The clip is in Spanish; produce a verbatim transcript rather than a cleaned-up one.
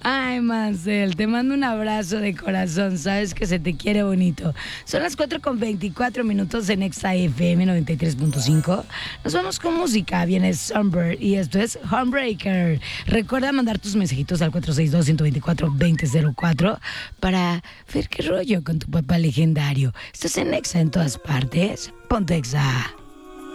Ay, Marcel, te mando un abrazo de corazón. Sabes que se te quiere bonito. Son las cuatro con veinticuatro minutos en Exa F M noventa y tres punto cinco. Nos vamos con música. Viene Sunbird y esto es Homebreaker. Recuerda mandar tus mensajitos al cuatro seis dos, uno dos cuatro, dos cero cero cuatro para ver qué rollo con tu papá legendario. Estás en Exa en todas partes. Ponte Exa.